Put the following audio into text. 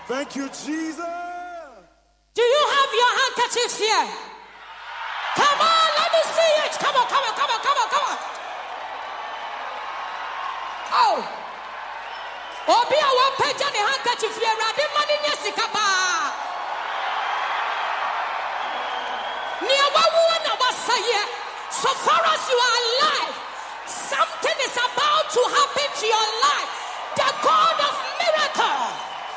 Thank you, Jesus. Do you have your handkerchiefs here? Come on, let me see it. Come on. Oh. Obi a one page on the handkerchief here. Radi money nyesikapa. So far as you are alive, something is about to happen to your life. The God of